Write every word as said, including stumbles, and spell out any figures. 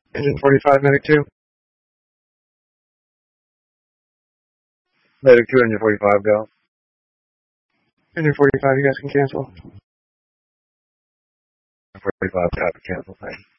Engine forty-five, Medic two. Medic two, Engine forty-five, go. Engine forty-five, you guys can cancel. forty-five, copy, cancel, thanks.